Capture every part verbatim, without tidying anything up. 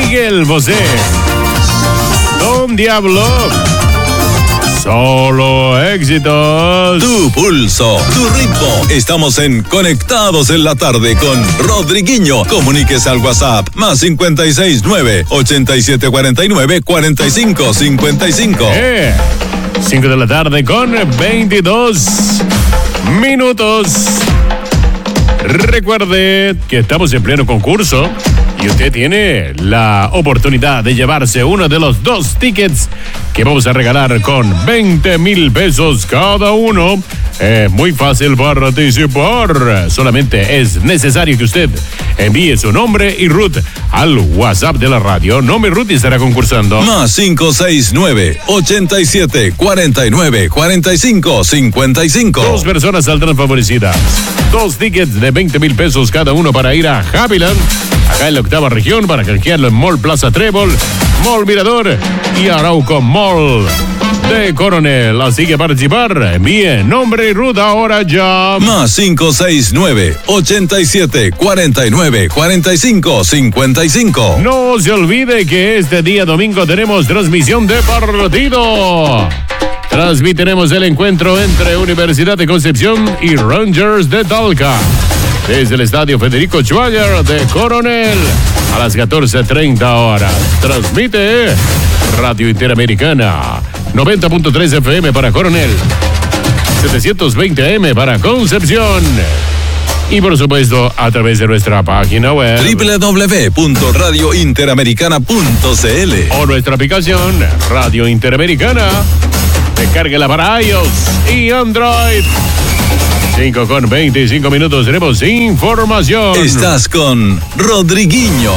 Miguel Bosé, Don Diablo, Solo Éxitos. Tu pulso, tu ritmo. Estamos en Conectados en la Tarde con Rodriguinho. Comuníquese al WhatsApp más cinco seis nueve, ocho siete cuatro nueve, cuatro cinco cinco cinco. Eh, cinco de la tarde con veintidós minutos. Recuerde que estamos en pleno concurso y usted tiene la oportunidad de llevarse uno de los dos tickets que vamos a regalar con veinte mil pesos cada uno. Es muy fácil participar. Solamente es necesario que usted envíe su nombre y R U T al WhatsApp de la radio. Nombre y R U T y estará concursando. Más cinco seis nueve, ocho siete cuatro nueve, cuatro cinco cinco cinco. Dos personas saldrán favorecidas. Dos tickets de veinte mil pesos cada uno para ir a Happyland, acá en la octava región, para canjearlo en Mall Plaza Trébol, Mall Mirador y Arauco Mall de Coronel. Así que participar, envíe nombre y R U T ahora ya. Más cinco seis nueve, ocho siete cuatro nueve, cuatro cinco cinco cinco. No se olvide que este día domingo tenemos transmisión de partido. Transmitiremos el encuentro entre Universidad de Concepción y Rangers de Talca desde el Estadio Federico Schwager de Coronel a las catorce treinta horas. Transmite Radio Interamericana, noventa punto tres F M para Coronel, setecientos veinte A M para Concepción. Y por supuesto a través de nuestra página web doble u doble u doble u punto radio interamericana punto c l o nuestra aplicación Radio Interamericana. Descárguela para iOS y Android. cinco con veinticinco minutos, tenemos información. Estás con Rodriguinho.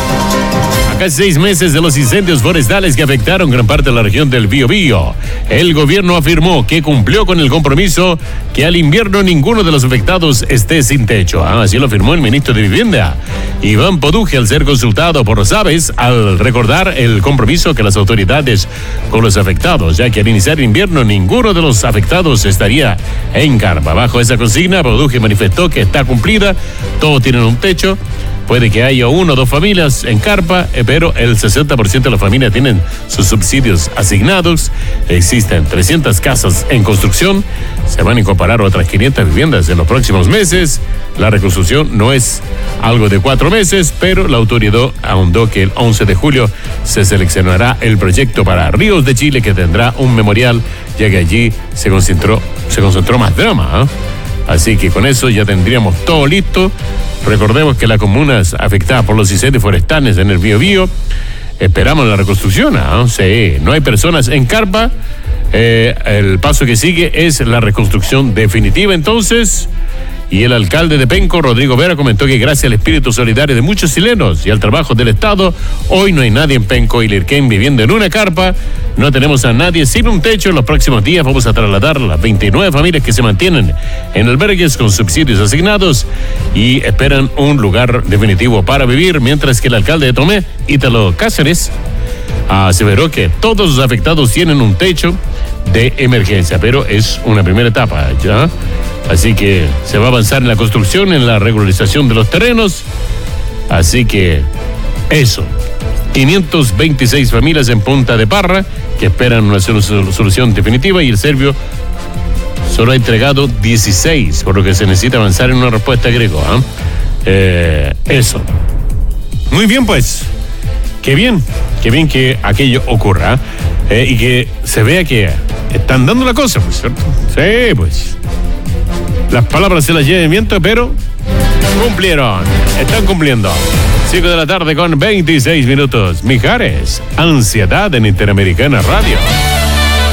A casi seis meses de los incendios forestales que afectaron gran parte de la región del Biobío, el gobierno afirmó que cumplió con el compromiso que al invierno ninguno de los afectados esté sin techo. Ah, así lo afirmó el ministro de Vivienda, Iván Poduje, al ser consultado por los aves, al recordar el compromiso que las autoridades con los afectados, ya que al iniciar el invierno ninguno de los afectados estaría en carpa. Bajo esa consigna, Poduje manifestó que está cumplida, todos tienen un techo. Puede que haya uno o dos familias en carpa, pero el sesenta por ciento de las familias tienen sus subsidios asignados. Existen trescientas casas en construcción. Se van a incorporar otras quinientas viviendas en los próximos meses. La reconstrucción no es algo de cuatro meses, pero la autoridad ahondó que el once de julio se seleccionará el proyecto para Ríos de Chile, que tendrá un memorial, ya que allí se concentró, se concentró más drama, ¿eh? Así que con eso ya tendríamos todo listo. Recordemos que las comunas afectadas por los incendios forestales en el Biobío esperamos la reconstrucción. ¿Ah? Sí, no hay personas en carpa. Eh, el paso que sigue es la reconstrucción definitiva, entonces. Y el alcalde de Penco, Rodrigo Vera, comentó que gracias al espíritu solidario de muchos chilenos y al trabajo del Estado, hoy no hay nadie en Penco y Lirquén viviendo en una carpa. No tenemos a nadie sin un techo. En los próximos días vamos a trasladar las veintinueve familias que se mantienen en albergues con subsidios asignados y esperan un lugar definitivo para vivir, mientras que el alcalde de Tomé, Ítalo Cáceres, aseveró que todos los afectados tienen un techo de emergencia, pero es una primera etapa, ¿ya? Así que se va a avanzar en la construcción, en la regularización de los terrenos. Así que eso, quinientas veintiséis familias en Punta de Parra que esperan una solución definitiva, y el Servio solo ha entregado dieciséis, por lo que se necesita avanzar en una respuesta griego. ¿eh? Eh, eso. Muy bien, pues. Qué bien, qué bien que aquello ocurra eh, y que se vea que están dando la cosa, pues, ¿cierto? Sí, pues. Las palabras se las lleva el viento, pero cumplieron, están cumpliendo. cinco de la tarde con veintiséis minutos. Mijares, ansiedad en Interamericana Radio.